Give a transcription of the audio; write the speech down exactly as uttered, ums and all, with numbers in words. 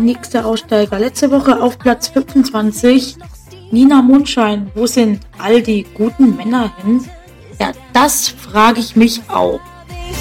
nächste Aussteiger. Letzte Woche auf Platz fünfundzwanzig. Nina Mondschein. Wo sind all die guten Männer hin? Ja, das frage ich mich auch.